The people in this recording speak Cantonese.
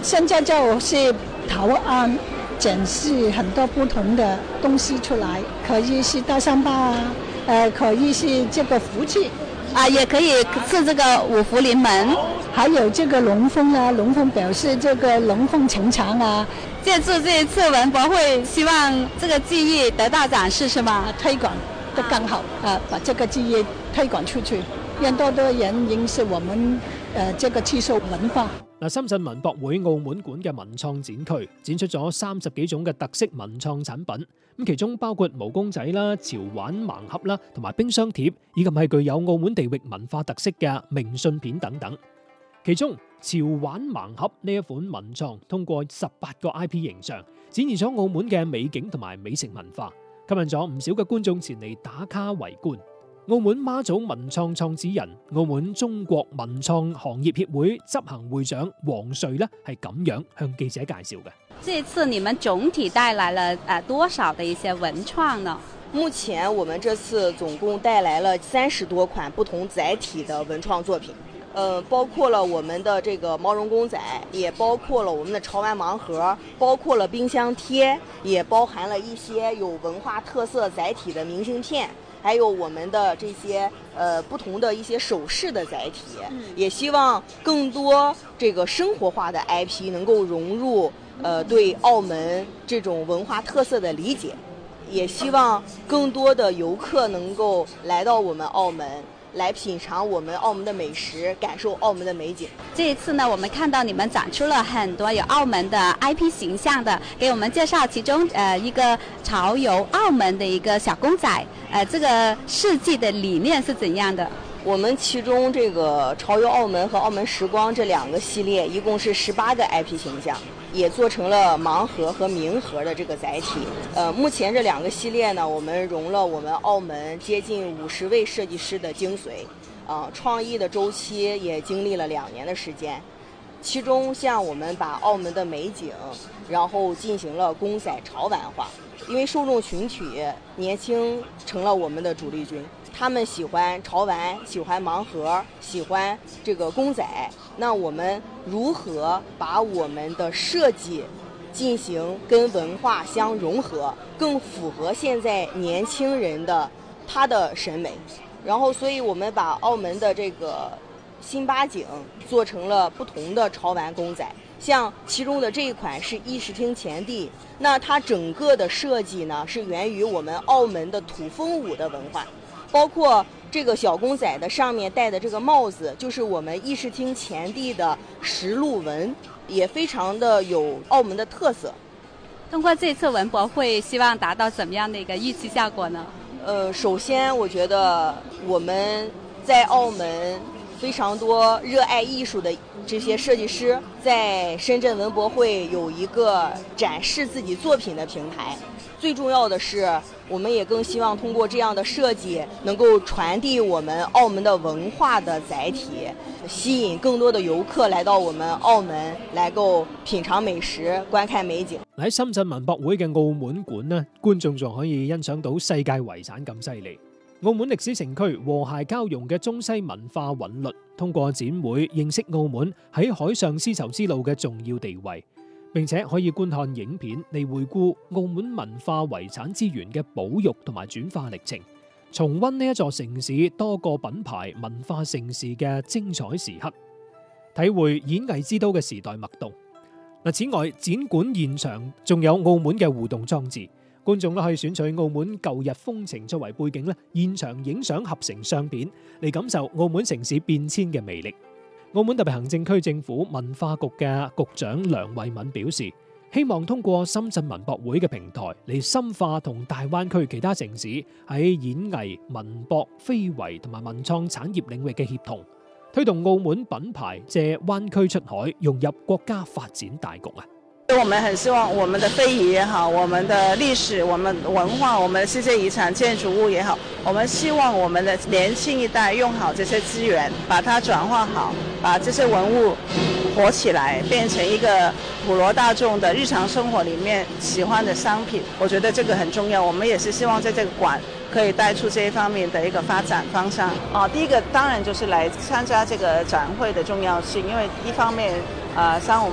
现在就是投案展示很多不同的东西出来，可以是大三巴啊，可以是这个福气啊，也可以是这个五福临门， 还有这个龙凤啊，龙凤表示这个龙凤呈祥啊。 借助这一次文博会，希望这个技艺得到展示是吗？ 推广得更好啊，把这个技艺推廣出去，讓多多人認識我們這個刺繡文化。 深圳文博會澳門館嘅文創展區展出咗30幾種嘅特色文創產品，咁其中包括毛公仔啦、潮玩盲盒啦，同埋冰箱貼，以及係具有澳門地域文化特色嘅明信片等等。其中潮玩盲盒呢一款文創，通過18個 IP 形象，展現咗澳門嘅美景同埋美食文化，吸引咗唔少嘅觀眾前嚟打卡圍觀。澳門媽祖文創創始人、澳門中國文創行業協會執行會長黃瑞呢係咁樣向記者介紹嘅。 這次你們總體帶來了多少的一些文創呢？ 目前我們這次總共帶來了30多款不同載體的文創作品。包括了我們的這個毛絨公仔，也包括了我們的潮玩盲盒，包括了冰箱貼，也包含了一些有文化特色載體的明信片，還有我們的這些不同的一些首飾的載體，也希望更多這個生活化的 IP 能夠融入對澳門這種文化特色的理解，也希望更多的遊客能夠來到我們澳門，來品嘗我們澳門的美食，感受澳門的美景。 這一次呢，我們看到你們展出了很多有澳門的 IP 形象的，給我們介紹其中一個潮遊澳門的一個小公仔，這個設計的理念是怎樣的？ 我們其中這個潮遊澳門和澳門時光這兩個系列，一共是18個 IP 形象，也做成了盲盒和明盒的這個載體。目前這兩個系列呢，我們融了我們澳門接近50位設計師的精髓，創意的週期也經歷了2年的時間。其中像我們把澳門的美景，然後進行了公仔潮玩化，因為受眾群體年輕成了我們的主力軍。他們喜歡潮玩，喜歡盲盒，喜歡這個公仔。那我們如何把我們的設計進行跟文化相融合，更符合現在年輕人的他的審美？然後，所以我們把澳門的這個新八景做成了不同的潮玩公仔。像其中的這一款是議事廳前地，那它整個的設計呢是源於我們澳門的土風舞的文化。包括這個小公仔的上面戴的這個帽子，就是我們議事廳前地的實鹿紋，也非常的有澳門的特色。 通過這次文博會，希望達到怎麼樣的一個預期效果呢？ 首先我覺得我們在澳門非常多熱愛藝術的這些設計師，在深圳文博會有一個展示自己作品的平台。最重要的是，我們也更希望通過這樣的設計，能夠傳遞我們澳門的文化的載體，吸引更多的遊客來到我們澳門，來夠品嘗美食、觀看美景。 喺深圳文博會嘅澳門館呢，觀眾仲可以欣賞到世界遺產咁犀利。澳門歷史城區和諧交融嘅中西文化韻律，通過展會認識澳門喺海上絲綢之路嘅重要地位。並且可以觀看影片嚟回顧澳門文化遺產資源嘅保育同埋轉化歷程，重溫呢一座城市多個品牌文化盛事嘅精彩時刻，體會演藝之都嘅時代脈動。此外，展館現場仲有澳門嘅互動裝置，觀眾都可以選取澳門舊日風情作為背景咧，現場影相合成相片嚟感受澳門城市變遷嘅魅力。澳門特別行政區政府文化局嘅局長梁慧敏表示，希望通過深圳文博會嘅平台嚟深化同大灣區其他城市喺演藝、文博、非遺同埋文創產業領域嘅協同，推動澳門品牌借灣區出海，融入國家發展大局啊！ 我們很希望我們的非遺也好，我們的歷史、我們文化、我們的世界遺產建築物也好，我們希望我們的年輕一代用好這些資源，把它轉化好，把這些文物活起來，變成一個普羅大眾的日常生活裡面喜歡的商品。我覺得這個很重要，我們也是希望在這個館可以帶出這一方面的一個發展方向。第一個當然就是來參加這個展會的重要性，因為一方面商務